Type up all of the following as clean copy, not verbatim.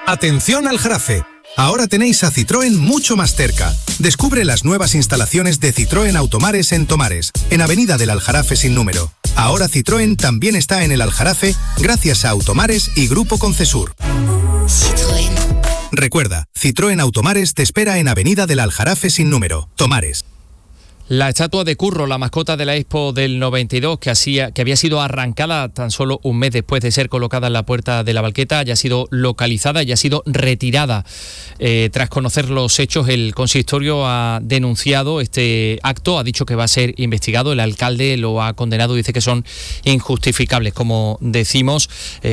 Atención Aljarafe. Ahora tenéis a Citroën mucho más cerca. Descubre las nuevas instalaciones de Citroën Automares en Tomares, en Avenida del Aljarafe sin número. Ahora Citroën también está en el Aljarafe gracias a Automares y Grupo Concesur. Citroën. Recuerda, Citroën Automares te espera en Avenida del Aljarafe sin número, Tomares. La estatua de Curro, la mascota de la Expo del 92, que había sido arrancada tan solo un mes después de ser colocada en la puerta de la Valqueta, haya sido localizada y ha sido retirada. Tras conocer los hechos, el consistorio ha denunciado este acto, ha dicho que va a ser investigado. El alcalde lo ha condenado, dice que son injustificables. Como decimos,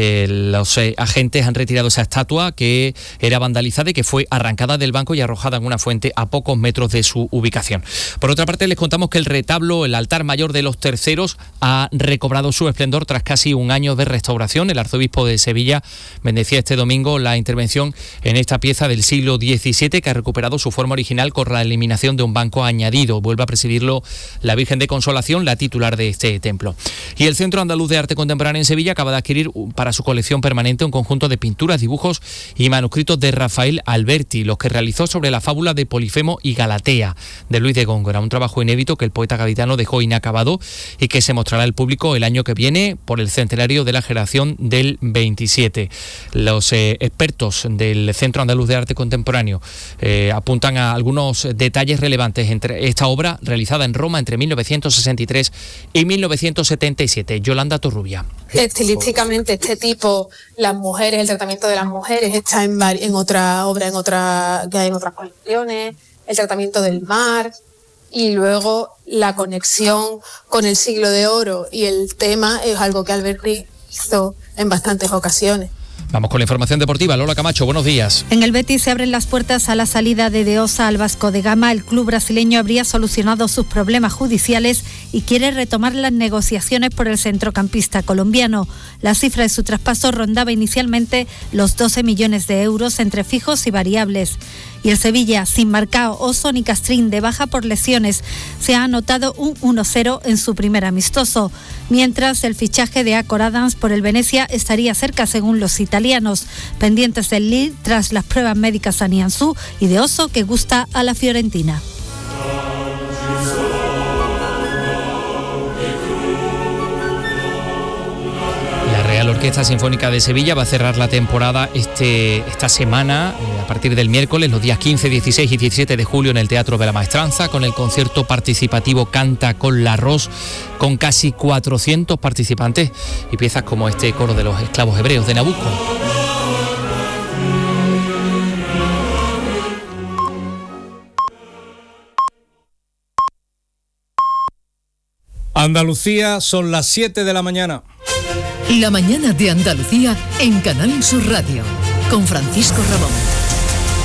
los agentes han retirado esa estatua que era vandalizada y que fue arrancada del banco y arrojada en una fuente a pocos metros de su ubicación. Por otra parte, les contamos que el retablo, el altar mayor de los Terceros, ha recobrado su esplendor tras casi un año de restauración. El arzobispo de Sevilla bendecía este domingo la intervención en esta pieza del siglo XVII que ha recuperado su forma original con la eliminación de un banco añadido. Vuelve a presidirlo la Virgen de Consolación, la titular de este templo. Y el Centro Andaluz de Arte Contemporánea en Sevilla acaba de adquirir para su colección permanente un conjunto de pinturas, dibujos y manuscritos de Rafael Alberti, los que realizó sobre la fábula de Polifemo y Galatea, de Luis de Góngora, un trabajo inédito que el poeta gaditano dejó inacabado y que se mostrará al público el año que viene por el centenario de la generación del 27. Los expertos del Centro Andaluz de Arte Contemporáneo apuntan a algunos detalles relevantes entre esta obra realizada en Roma entre 1963 y 1977. Yolanda Torrubia. Estilísticamente este tipo, las mujeres, el tratamiento de las mujeres está en otra obra, que hay en otras colecciones, el tratamiento del mar. Y luego la conexión con el siglo de oro y el tema es algo que Alberti hizo en bastantes ocasiones. Vamos con la información deportiva. Lola Camacho, buenos días. En el Betis se abren las puertas a la salida de De Osa al Vasco de Gama. El club brasileño habría solucionado sus problemas judiciales y quiere retomar las negociaciones por el centrocampista colombiano. La cifra de su traspaso rondaba inicialmente los 12 millones de euros entre fijos y variables. Y el Sevilla, sin Marcao, Oso ni Castrín, de baja por lesiones, se ha anotado un 1-0 en su primer amistoso. Mientras, el fichaje de Acor Adams por el Venezia estaría cerca, según los italianos, pendientes del Lille tras las pruebas médicas a Nianzú y de Oso, que gusta a la Fiorentina. La Orquesta Sinfónica de Sevilla va a cerrar la temporada esta semana, a partir del miércoles, los días 15, 16 y 17 de julio en el Teatro de la Maestranza, con el concierto participativo Canta con la Ros, con casi 400 participantes y piezas como este coro de los esclavos hebreos de Nabucco. Andalucía, son las 7 de la mañana. La mañana de Andalucía en Canal Sur Radio, con Francisco Ramón.